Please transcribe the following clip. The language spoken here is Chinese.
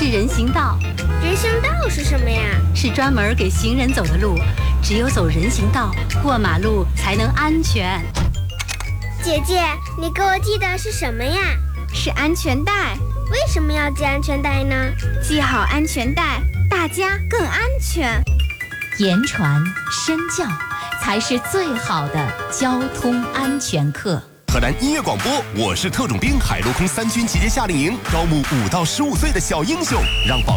是人行道。 人行道是什么呀？ 是专门给行人走的路，只有走人行道，过马路才能安全。 姐姐，你给我系的是什么呀？ 是安全带。 为什么要系安全带呢？ 系好安全带，大家更安全。 言传身教，才是最好的交通安全课。 河南音乐广播，我是特种兵海陆空3军集结夏令营，招募5到15岁的小英雄，让宝